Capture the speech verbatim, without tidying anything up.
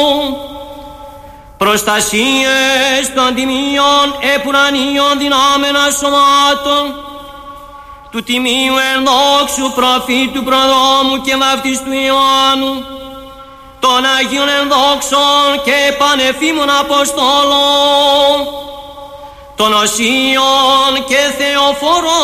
προστασίες των τιμίων επουρανίων δυνάμενα σωμάτων του τιμίου ενδόξου προφήτου προδόμου και βαπτιστού Ιωάννου, των Αγίων ενδόξων και πανεφήμων Αποστόλων, των Οσίων και Θεοφορών